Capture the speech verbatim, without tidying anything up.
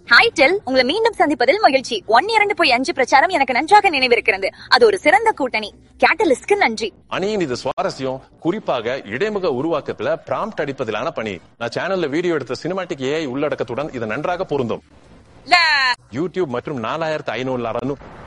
Hi del, உங்களை மீண்டும் சந்திப்பதில் மகிழ்ச்சி. ஒன் இரண்டு போய் அஞ்சு பிரச்சாரம் எனக்கு நன்றாக நினைவிருக்கிறது. அது ஒரு சிறந்த கூட்டணி. கேட்டலிஸ்ட்க்கு நன்றி. அணியின் இது சுவாரஸ்யம், குறிப்பாக இடைமுக உருவாக்கத்துல பிராம்ப்ட் அடிப்பதிலான பணி. நான் சேனல்ல வீடியோ எடுத்த சினிமாட்டிக் ஏஐ உள்ளடக்கத்துடன் இது நன்றாக பொருந்தும். யூடியூப் மற்றும் நாலாயிரத்து ஐநூறு